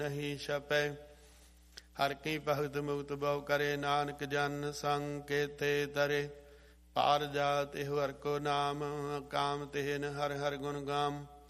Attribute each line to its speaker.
Speaker 1: ਨਹੀਂ ਛਪੈ। ਹਰ ਕੀ ਭਗਤ ਮੁਕਤ ਬਹੁ ਕਰੇ, ਨਾਨਕ ਜਨ ਸੰਗ ਕੇਤੇ ਤਰੇ। ਪਾਰ ਜਾਤ ਇਹੋ ਹਰ ਕੋ ਨਾਮ, ਕਾਮ ਤਿਨ ਹਰ ਹਰ ਗੁਣ ਗਾਮ।